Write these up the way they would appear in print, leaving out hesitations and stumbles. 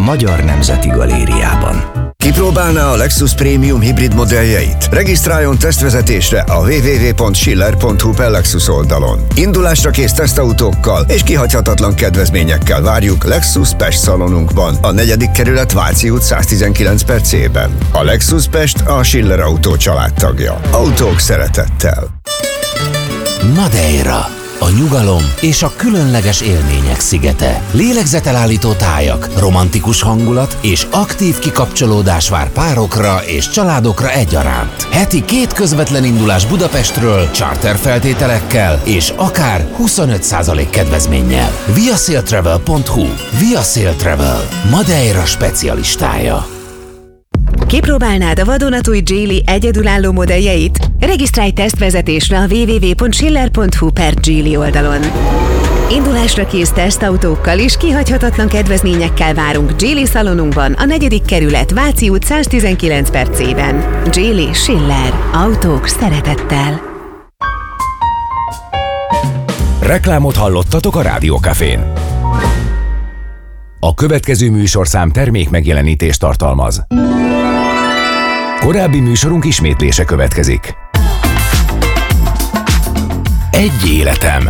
Magyar Nemzeti Galériában. Kipróbálná a Lexus Premium hibrid modelljeit? Regisztráljon tesztvezetésre a www.schiller.hu/Lexus oldalon. Indulásra kész tesztautókkal és kihagyhatatlan kedvezményekkel várjuk Lexus Pest szalonunkban, a 4. kerület Váci út 119/C-ben. A Lexus Pest a Schiller Autó családtagja. Autók szeretettel. Madeira. A nyugalom és a különleges élmények szigete. Lélegzetelállító tájak, romantikus hangulat és aktív kikapcsolódás vár párokra és családokra egyaránt. Heti 2 közvetlen indulás Budapestről, charter feltételekkel és akár 25% kedvezménnyel. viasailtravel.hu. Via Sail Travel. Madeira specialistája. Kipróbálnád a vadonatúj Geely egyedülálló modelljeit? Regisztrálj tesztvezetésre a www.schiller.hu/Geely oldalon. Indulásra kész tesztautókkal és kihagyhatatlan kedvezményekkel várunk Geely szalonunkban, a 4. kerület Váci út 119/C-ben. Geely Schiller. Autók szeretettel. Reklámot hallottatok a Rádiókafén. A következő műsorszám termék megjelenítést tartalmaz. Korábbi műsorunk ismétlése következik. Egy életem.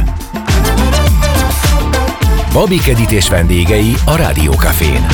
Babik Edit és vendégei a Rádiókafén.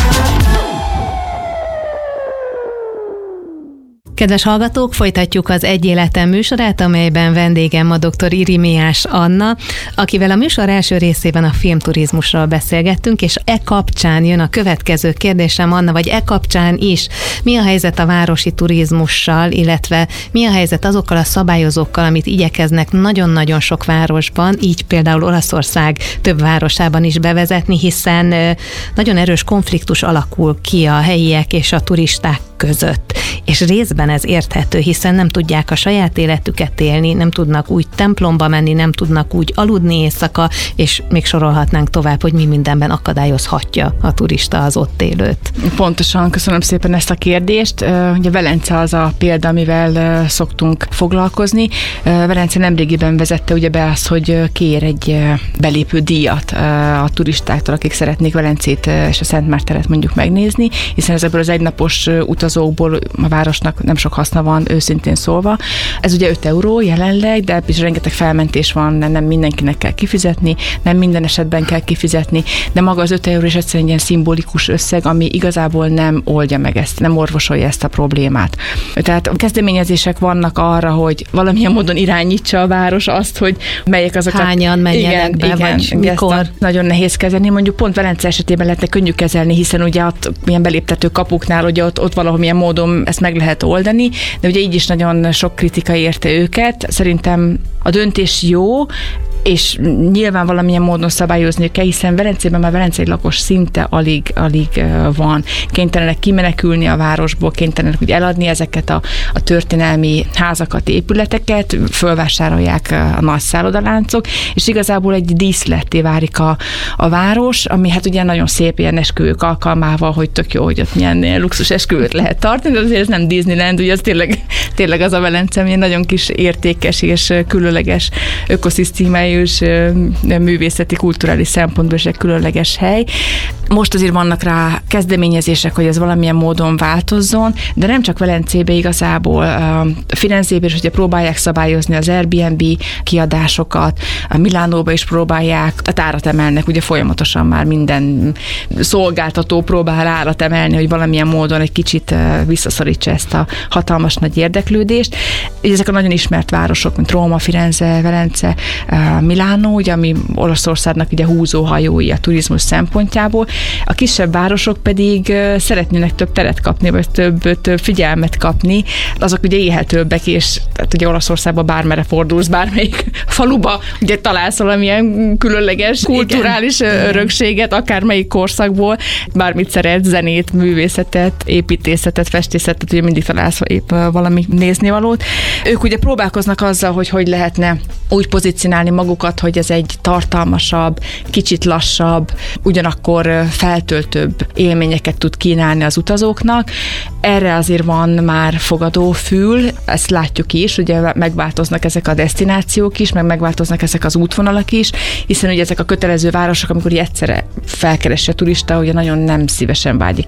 Kedves hallgatók, folytatjuk az Egy életem műsorát, amelyben vendégem ma dr. Irimiás Anna, akivel a műsor első részében a filmturizmusról beszélgettünk, és kapcsán jön a következő kérdésem, Anna, vagy kapcsán is. Mi a helyzet a városi turizmussal, illetve mi a helyzet azokkal a szabályozókkal, amit igyekeznek nagyon-nagyon sok városban, így például Olaszország több városában is bevezetni, hiszen nagyon erős konfliktus alakul ki a helyiek és a turisták között. És részben ez érthető, hiszen nem tudják a saját életüket élni, nem tudnak úgy templomba menni, nem tudnak úgy aludni éjszaka, és még sorolhatnánk tovább, hogy mi mindenben akadályozhatja a turista az ott élőt. Pontosan, köszönöm szépen ezt a kérdést. Ugye Velence az a példa, amivel szoktunk foglalkozni. Velence nemrégiben vezette ugye be azt, hogy kér egy belépő díjat a turistáktól, akik szeretnék Velencét és a Szent Márteret mondjuk megnézni, hiszen ezekből az egynapos utazókból a városnak nem sok haszna van, őszintén szólva. Ez ugye 5 euró jelenleg, de is rengeteg felmentés van, nem mindenkinek kell kifizetni, nem minden esetben kell kifizetni, de maga az 5 euró is egyszerűen ilyen szimbolikus összeg, ami igazából nem oldja meg ezt, nem orvosolja ezt a problémát. Tehát a kezdeményezések vannak arra, hogy valamilyen módon irányítsa a város azt, hogy melyek azok. Hányan menjenek be, vagy mikor. Nagyon nehéz kezelni. Mondjuk pont Velence esetében lehetne könnyű kezelni, hiszen ugye ott milyen beléptető kapuknál, ugye ott valamilyen módon ezt meg lehet oldani, de ugye így is nagyon sok kritika érte őket. Szerintem a döntés jó, és nyilván valamilyen módon szabályozni kell, hiszen Velencében már velencei lakos szinte alig van. Kénytelenek kimenekülni a városból, kénytelenek úgy eladni ezeket a történelmi házakat, épületeket, fölvásárolják a nagy szállodaláncok, és igazából egy díszletté válik a város, ami hát ugye nagyon szép ilyen esküvők alkalmával, hogy tök jó, hogy ott milyen luxus esküvőt lehet tartani, de azért ez nem Disneyland, ugye az tényleg az a Velence, ami nagyon kis értékes és különleges ökoszisztémájú és művészeti, kulturális szempontból is egy különleges hely. Most azért vannak rá kezdeményezések, hogy ez valamilyen módon változzon, de nem csak Velencébe igazából, Firenzébe is ugye próbálják szabályozni az Airbnb kiadásokat, a Milánóba is próbálják, a árat emelnek, ugye folyamatosan már minden szolgáltató próbál árat emelni, hogy valamilyen módon egy kicsit visszaszorítsa ezt a hatalmas nagy érdeklődést. Ezek a nagyon ismert városok, mint Róma, Firenze, Velence, Milánó, ugye, ami Olaszországnak ugye húzóhajói a turizmus szempontjából. A kisebb városok pedig szeretnének több teret kapni, vagy több figyelmet kapni. Azok ugye élhetőbbek, és tehát ugye Olaszországban bármerre fordulsz, bármelyik faluba, ugye találsz valamilyen különleges kulturális örökséget, akármelyik korszakból, bármit szeret, zenét, művészetet, építészetet, festészetet, ugye mindig találsz épp valami néznivalót. Ők ugye próbálkoznak azzal, hogy lehetne úgy pozícionálni magukat, hogy ez egy tartalmasabb, kicsit lassabb, ugyanakkor feltöltőbb élményeket tud kínálni az utazóknak. Erre azért van már fogadó fül, ezt látjuk is, ugye megváltoznak ezek a desztinációk is, megváltoznak ezek az útvonalak is, hiszen ugye ezek a kötelező városok, amikor egyszerre felkeresi a turista, ugye nagyon nem szívesen vágyik